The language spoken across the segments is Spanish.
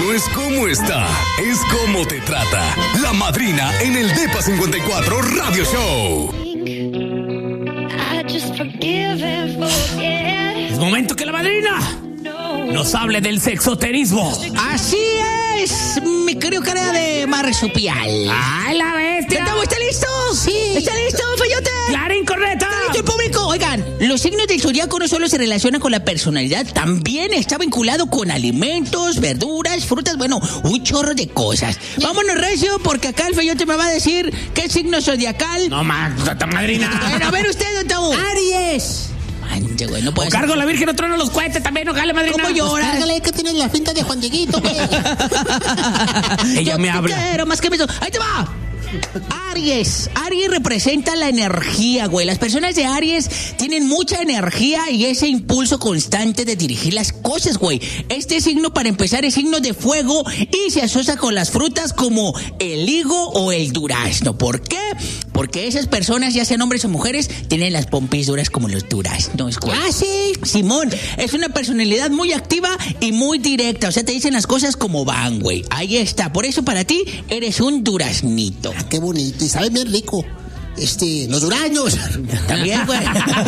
no es cómo está, es cómo te trata. La Madrina en el Depa 54 Radio Show. Es momento que la Madrina nos hable del sexoterismo. Así es, mi querido cara de marsupial. ¡Ay, la bestia! ¿Está listo? Sí. ¿Está listo, Feyote? ¡Clara incorrecta! ¿Está listo el público? Oigan, los signos del zodiaco no solo se relacionan con la personalidad, también está vinculado con alimentos, verduras, frutas, bueno, un chorro de cosas. Vámonos, recio, porque acá el Feyote me va a decir qué signo zodiacal. No más, Madrina. Bueno, a ver usted, don Tabú. Aries. Manche, güey, no puede O cargo a la Virgen, otro no los cuentes también, ojalá, Madrina. ¿Cómo lloras? Cárgale que tienes la finta de Juan Dieguito, güey. Ella me habla. Pero más que eso. ¡Ahí te va! Aries representa la energía, güey. Las personas de Aries tienen mucha energía y ese impulso constante de dirigir las cosas, güey. Este signo, para empezar, es signo de fuego y se asocia con las frutas como el higo o el durazno. ¿Por qué? Porque esas personas, ya sean hombres o mujeres, tienen las pompis duras como los duraznos, güey. Ah, sí. Simón, es una personalidad muy activa y muy directa. O sea, te dicen las cosas como van, güey. Ahí está. Por eso, para ti, eres un duraznito. Ah, qué bonito. Y sabe bien rico. Los duraznos. También, güey.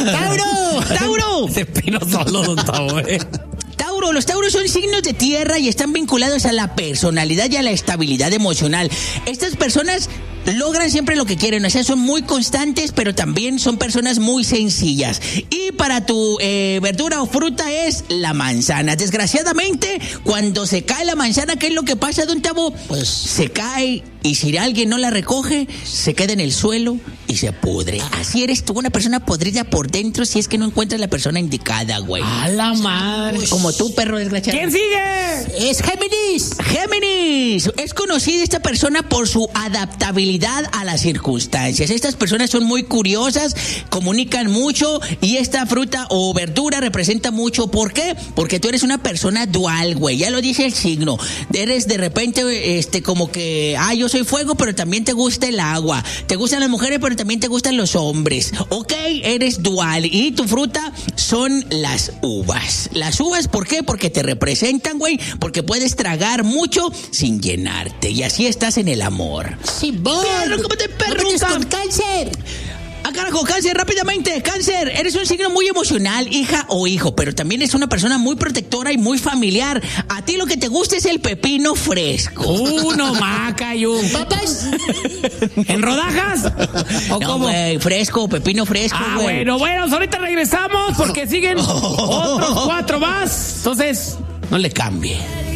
¡Tauro! Se pino solo, don Tavo, Los tauros son signos de tierra y están vinculados a la personalidad y a la estabilidad emocional. Estas personas logran siempre lo que quieren, o sea, son muy constantes, pero también son personas muy sencillas. Y para tu verdura o fruta es la manzana. Desgraciadamente, cuando se cae la manzana, ¿qué es lo que pasa, don Tabo? Pues se cae y si alguien no la recoge, se queda en el suelo y se pudre. Así eres tú, una persona podrida por dentro si es que no encuentras la persona indicada, güey. ¡A la madre! Como tú, perro desgraciado. ¿Quién sigue? es Géminis. Géminis. Es conocida esta persona por su adaptabilidad a las circunstancias. Estas personas son muy curiosas, comunican mucho y esta fruta o verdura representa mucho. ¿Por qué? Porque tú eres una persona dual, güey. Ya lo dice el signo. Eres de repente, como que, yo soy fuego, pero también te gusta el agua. Te gustan las mujeres, pero también te gustan los hombres. Ok, eres dual. Y tu fruta son las uvas. Las uvas, ¿por qué? Porque te representan, güey. Porque puedes tragar mucho sin llenarte. Y así estás en el amor. Sí, vos. Perro, ¿cómo te perruca? Con cáncer. Carajo, Cáncer, rápidamente. Cáncer, eres un signo muy emocional, hija o hijo, pero también es una persona muy protectora y muy familiar. A ti lo que te gusta es el pepino fresco. No maca, ¿Papas? ¿En rodajas? ¿O no, cómo? güey, fresco, pepino fresco, güey. Bueno, ahorita regresamos porque siguen otros 4 más. Entonces, no le cambie.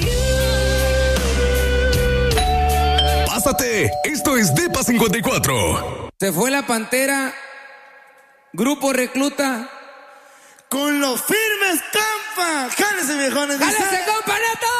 Pásate, esto es Depa 54. Se fue la Pantera, Grupo Recluta. Con los firmes, compa. Jálese, viejones. ¡Jálese, compa, neto!